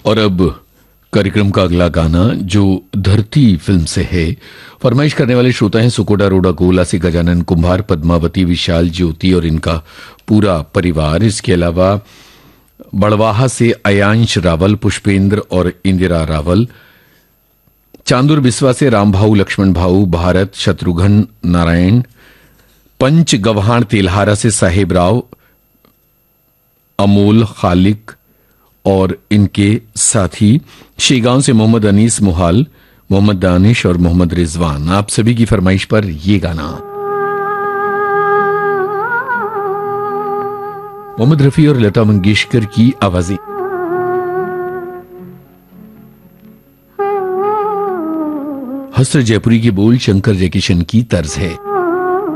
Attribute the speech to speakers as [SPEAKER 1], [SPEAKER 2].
[SPEAKER 1] और अब कार्यक्रम का अगला गाना जो धरती फिल्म से है, फरमाइश करने वाले श्रोता हैं सुकोटा रोडा कोला से गजानन कुंभार, पद्मावती, विशाल, ज्योति और इनका पूरा परिवार। इसके अलावा बड़वाहा से अयांश रावल, पुष्पेंद्र और इंदिरा रावल, चांदुर बिस्वा से राम भाऊ, लक्ष्मण भाऊ, भारत, शत्रुघ्न, नारायण, पंच गव्हाण तेल्हारा से साहेब राव, अमोल, खालिक और इनके साथी, शेगांव से मोहम्मद अनीस मुहाल, मोहम्मद दानिश और मोहम्मद रिजवान। आप सभी की फरमाइश पर ये गाना मोहम्मद रफी और लता मंगेशकर की आवाजें। हसर जयपुरी की बोल शंकर जयकिशन की तर्ज है।